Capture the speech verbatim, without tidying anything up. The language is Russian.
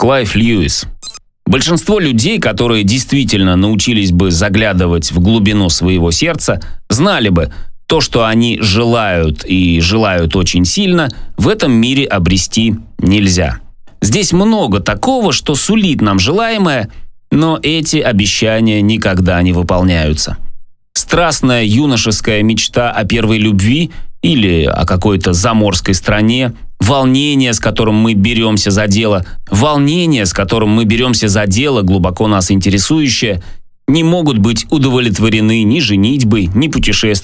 Клайв Льюис. Большинство людей, которые действительно научились бы заглядывать в глубину своего сердца, знали бы, то, что они желают и желают очень сильно, в этом мире обрести нельзя. Здесь много такого, что сулит нам желаемое, но эти обещания никогда не выполняются. Страстная юношеская мечта о первой любви или о какой-то заморской стране, волнение, с которым мы беремся за дело, волнение, с которым мы беремся за дело, глубоко нас интересующее, не могут быть удовлетворены ни женитьбой, ни путешествием.